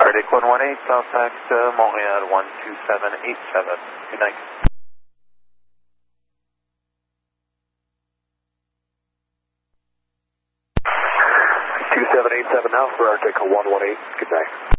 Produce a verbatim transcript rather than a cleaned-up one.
Arctic one one eight, South Tax to Montreal one two seven eight seven. Good night. two seven eight seven now for Arctic one one eight. Good night.